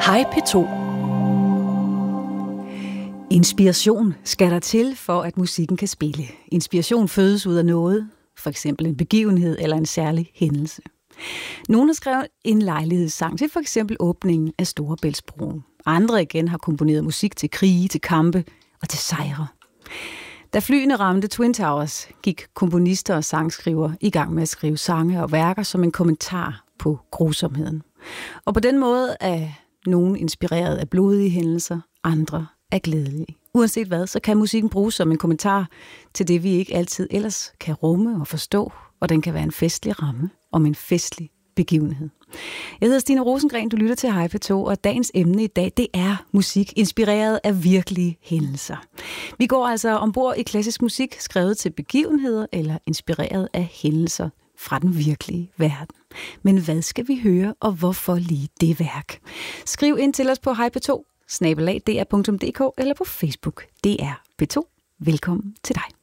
Hej P2. Inspiration skal der til, for at musikken kan spille. Inspiration fødes ud af noget, for eksempel en begivenhed eller en særlig hændelse. Nogle har skrevet en lejlighedssang til for eksempel åbningen af Storebæltsbroen. Andre igen har komponeret musik til krige, til kampe og til sejre. Da flyene ramte Twin Towers, gik komponister og sangskrivere i gang med at skrive sange og værker som en kommentar på grusomheden. Og på den måde er nogen inspireret af blodige hændelser, andre er glædelige. Uanset hvad, så kan musikken bruges som en kommentar til det, vi ikke altid ellers kan rumme og forstå, og den kan være en festlig ramme om en festlig begivenhed. Jeg hedder Stine Rosengren, du lytter til Hej P2, og dagens emne i dag, det er musik inspireret af virkelige hændelser. Vi går altså ombord i klassisk musik, skrevet til begivenheder eller inspireret af hændelser fra den virkelige verden. Men hvad skal vi høre, og hvorfor lige det værk? Skriv ind til os på hejp2@dr.dk eller på Facebook. DR P2. Velkommen til dig.